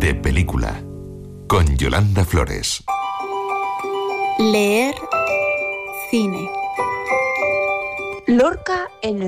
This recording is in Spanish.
de película, con Yolanda Flores. Leer cine. Lorca en el